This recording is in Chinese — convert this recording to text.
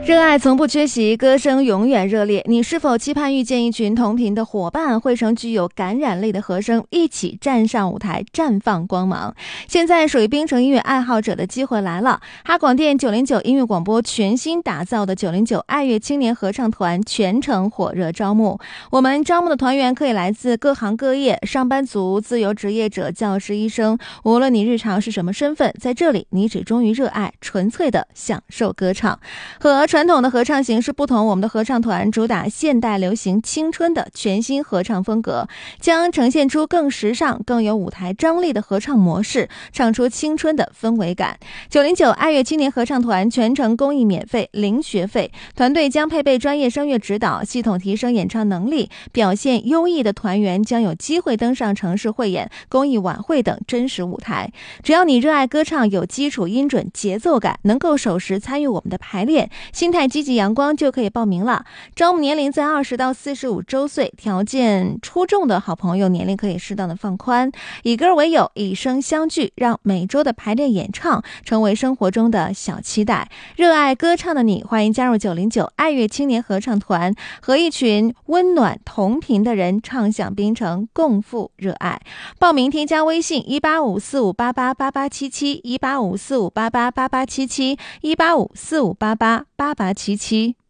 热爱从不缺席，歌声永远热烈。你是否期盼遇见一群同频的伙伴，汇成具有感染力的和声，一起站上舞台，绽放光芒？现在属于槟城音乐爱好者的机会来了！哈广电909音乐广播全新打造的909爱乐青年合唱团全程火热招募。我们招募的团员可以来自各行各业，上班族、自由职业者、教师、医生，无论你日常是什么身份，在这里你只忠于热爱，纯粹的享受歌唱。和传统的合唱形式不同，我们的合唱团主打现代流行青春的全新合唱风格，将呈现出更时尚、更有舞台张力的合唱模式，唱出青春的氛围感。909爱乐青年合唱团全程公益免费，零学费，团队将配备专业声乐指导，系统提升演唱能力，表现优异的团员将有机会登上城市汇演、公益晚会等真实舞台。只要你热爱歌唱，有基础音准、节奏感，能够守时参与我们的排练，心态积极阳光，就可以报名了。招募年龄在20到45周岁，条件出众的好朋友年龄可以适当的放宽。以歌为友，以声相聚，让每周的排练演唱成为生活中的小期待。热爱歌唱的你，欢迎加入909爱乐青年合唱团，和一群温暖同频的人唱响槟城，共赴热爱。报名添加微信18545888877，18545888877，18545888877。